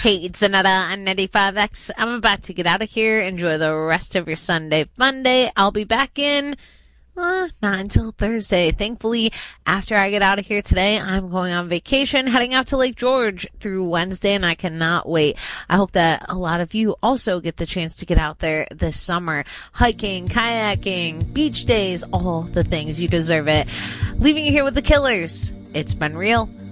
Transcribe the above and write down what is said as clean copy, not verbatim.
Hey, it's Anetta on 95X. I'm about to get out of here. Enjoy the rest of your Sunday fun day. I'll be back in, not until Thursday. Thankfully, after I get out of here today, I'm going on vacation, heading out to Lake George through Wednesday, and I cannot wait. I hope that a lot of you also get the chance to get out there this summer. Hiking, kayaking, beach days, all the things. You deserve it. Leaving you here with the Killers. It's been real.